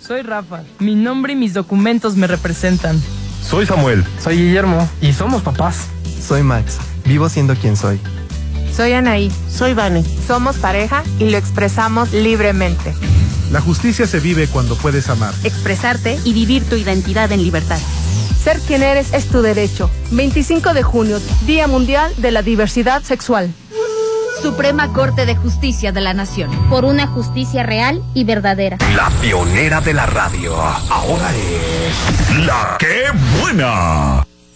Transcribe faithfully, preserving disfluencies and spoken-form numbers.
Soy Rafa. Mi nombre y mis documentos me representan. Soy Samuel. Soy Guillermo. Y somos papás. Soy Max. Vivo siendo quien soy. Soy Anaí. Soy Vane. Somos pareja y lo expresamos libremente. La justicia se vive cuando puedes amar, expresarte y vivir tu identidad en libertad. Ser quien eres es tu derecho. veinticinco de junio, Día Mundial de la Diversidad Sexual. Suprema Corte de Justicia de la Nación. Por una justicia real y verdadera. La pionera de la radio. Ahora es... ¡La Qué Buena!